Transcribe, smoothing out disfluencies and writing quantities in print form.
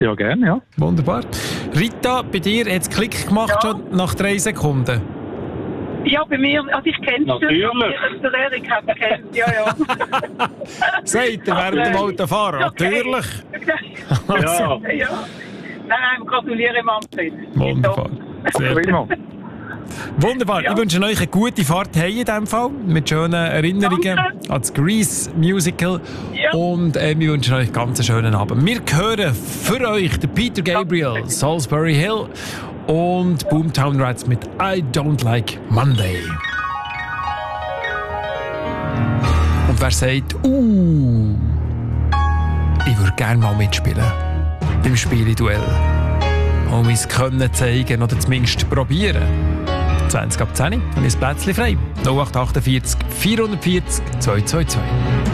Ja, gerne, ja. Wunderbar. Rita, bei dir hat es Klick gemacht schon nach 3 Sekunden. Ja, bei mir, also ich kenne es. Natürlich. Der Erik hat es kennt, ja. Sagt er während dem Autofahren? Natürlich. Ja. Ja. Nein, gratuliere im Amtszeit. Wunderbar. Sehr Prima. Wunderbar. Ja. Ich wünsche euch eine gute Fahrt heim in diesem Fall. Mit schönen Erinnerungen Danke. an das Grease Musical. Ja. Und wir wünschen euch ganz einen schönen Abend. Wir hören für euch den Peter Gabriel, Salisbury Hill und Boomtown Rats mit I Don't Like Monday. Und wer sagt, ich würde gerne mal mitspielen beim Spieleduell. Und mein Können zeigen oder zumindest probieren. 20 ab 10 und ist Plätzchen frei. 0848 440 222.